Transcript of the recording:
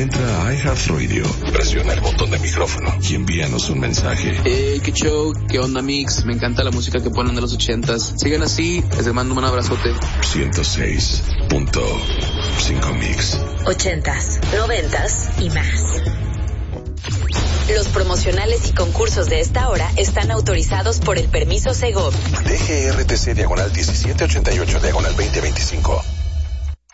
Entra a iHeartRadio, presiona el botón de micrófono y envíanos un mensaje. Qué show, qué onda mix, me encanta la música que ponen de los 80s. Sigan así, les mando un abrazote. 106.5 Mix. 80s, 90s y más. Los promocionales y concursos de esta hora están autorizados por el permiso Segov. DGRTC /1788/2025.